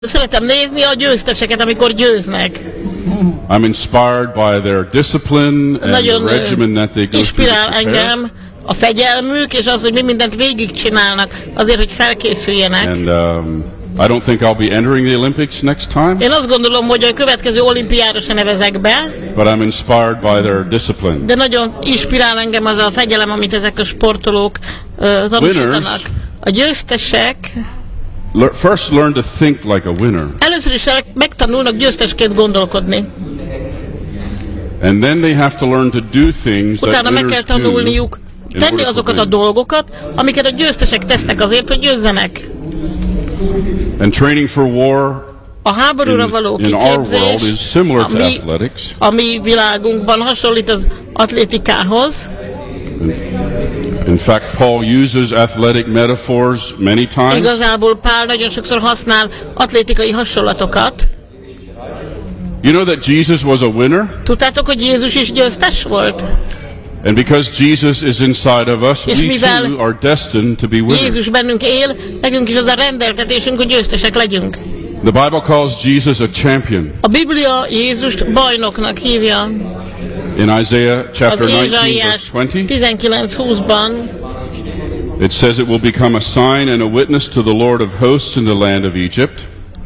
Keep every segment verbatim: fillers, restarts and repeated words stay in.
Szeretem nézni a győzteseket, amikor győznek. I'm inspired by their discipline and Nagyon the regimen that they go inspirál through to prepare. engem a fegyelmük, és az, hogy mi mindent végigcsinálnak azért, hogy felkészüljenek. And um, I don't think I'll be entering the Olympics next time. Én azt gondolom, hogy a következő olimpiára se nevezek be, But I'm inspired by their discipline. de nagyon inspirál engem az a fegyelem, amit ezek a sportolók uh, tanúsítanak. A győztesek Le- First learn to think like a winner. először is megtanulnak győztesként gondolkodni. And then they have to learn to do things that Utána meg kell winners do tanulniuk in tenni order to azokat a win. dolgokat, amiket a győztesek tesznek azért, hogy győzzenek. And training for war A háborúra való in, in our world kiképzés is similar a to mi, athletics. a mi világunkban hasonlít az atlétikához. In fact, Paul uses athletic metaphors many times. Igazából Pál nagyon sokszor használ atlétikai hasonlatokat. You know that Jesus was a winner? Tudtátok, hogy Jézus is győztes volt? And because Jesus is inside of us, És we mivel too are destined to be winners. Jézus bennünk él, nekünk is az a rendeltetésünk, hogy győztesek legyünk. The Bible calls Jesus a champion. A Biblia Jézust bajnoknak hívja. In Isaiah Az chapter nineteen, verse Ézsaiás twenty, tizenkilenc húszban it says it will become a sign and a witness to the Lord of hosts in the land of Egypt.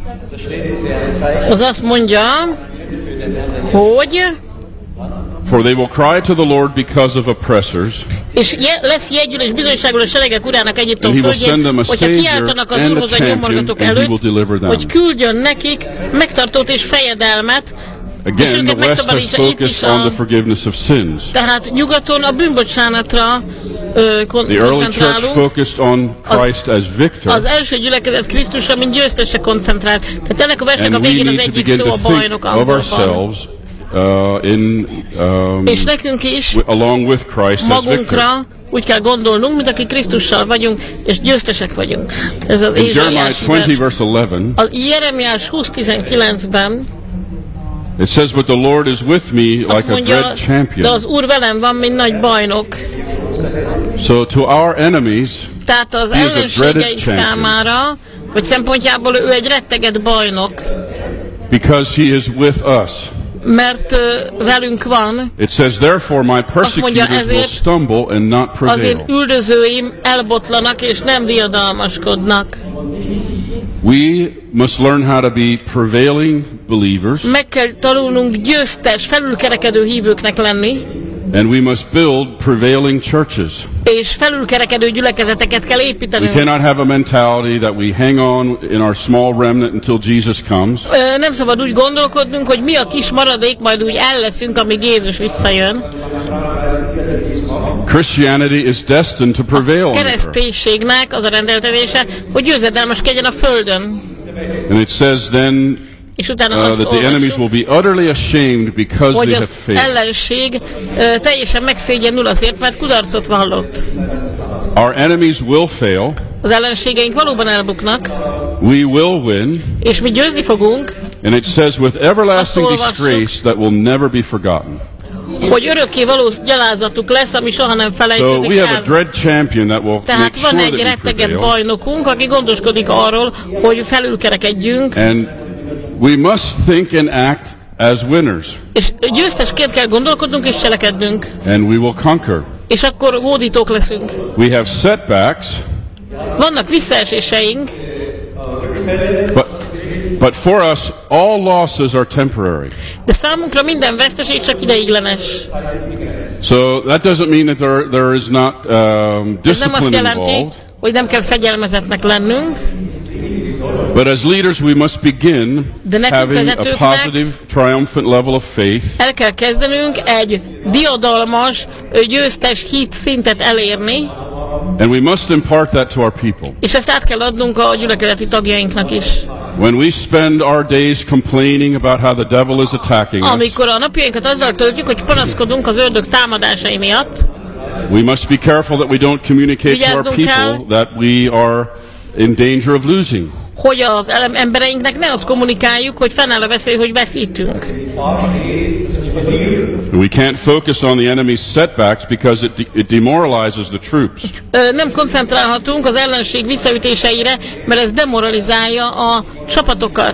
az azt mondja, hogy For they will cry to the Lord because of oppressors, és je, lesz jegyül és bizonyságul a seregek urának Egyiptom and he will send them földjén, a hogyha savior kiáltanak az and a Úrhoz a champion, nyomorgatók and he will előtt, deliver them. hogy küldjön nekik megtartót és fejedelmet, és Again, the őket West has megszabadítsa itt is focused on a... the forgiveness of sins. Tehát nyugaton a bűnbocsánatra ö, kon- The early church koncentrálunk. focused on Christ as victor, Az első gyülekezet Krisztusra, mint győztesre koncentrált. Tehát ennek a versnek and a we végén az need to egyik begin szó to a think bajnok of angolban. ourselves uh, in um, És nekünk is wi- along with Christ as victor. magunkra úgy kell gondolnunk, mint aki Krisztussal vagyunk, és győztesek vagyunk. Ez az In Jeremiah Ézsaiás twenty, vers. verse eleven, Az Jeremiás húsz tizenkilencben it says, "But the Lord is with me azt like a mondja, dread de champion." az Úr velem van, mint nagy bajnok. So to our enemies, Tehát az He is a dreaded ellenségeink champion. számára, vagy szempontjából ő egy retteget bajnok, because He is with us, mert ö, velünk van. it says, "Therefore my persecutors will ezért stumble and not Az én prevail." üldözőim elbotlanak és nem diadalmaskodnak. We must learn how to be prevailing believers, Meg kell tanulnunk győztes, felülkerekedő hívőknek lenni, and we must build prevailing churches. és felülkerekedő gyülekezeteket kell We építenünk. cannot have a mentality that we hang on in our small remnant until Jesus comes. Ö, Nem szabad úgy gondolkodnunk, hogy mi a kis maradék, majd úgy el leszünk, amíg Jézus visszajön. Christianity is destined to prevail on the earth. Kereszténységnek az a rendeltetése, hogy győzedelmeskedjen a földön. And it says then És utána uh, azt that the enemies olvassuk, will be utterly ashamed because hogy they have az failed. ellenség ö, teljesen megszégyenül azért, mert kudarcot vallott. Our enemies will fail. Az ellenségeink valóban elbuknak, We will win. és mi győzni fogunk, And it says with everlasting Azt olvassuk. disgrace that will never be forgotten. hogy örökké való gyalázatuk lesz, ami soha nem So felejtődik we have a el. dread champion that will make Tehát van sure egy that we retteget prevail. bajnokunk, aki gondoskodik arról, hogy felülkerekedjünk, And we must think and act as winners. és győztesként kell gondolkodnunk és cselekednünk, And we will conquer. és akkor hódítók leszünk. We have setbacks, Vannak visszaeséseink, but but for us all losses are temporary. de számunkra minden veszteség csak ideiglenes. So that doesn't mean that there there is not um, Ez nem azt discipline jelenti, involved. hogy nem kell fegyelmezetnek lennünk, But as leaders, we must begin De nekünk having a vezetőknek positive, triumphant level of faith, el kell kezdenünk egy diadalmas, ö, győztes hit szintet elérni, and we must impart that to our people. és ezt át kell adnunk a gyülekezeti tagjainknak is. When we spend our days complaining about how the devil is attacking us, Amikor a napjainkat azzal töltjük, hogy panaszkodunk az ördög támadásai miatt, we must be careful that we don't communicate to our Vigyáznunk kell. people that we are in danger of losing. hogy az elem- embereinknek ne azt kommunikáljuk, hogy fennáll a veszély, hogy veszítünk. We can't focus on the enemy's setbacks because it, de it demoralizes the troops. Nem koncentrálhatunk az ellenség visszaütéseire, mert ez demoralizálja a csapatokat.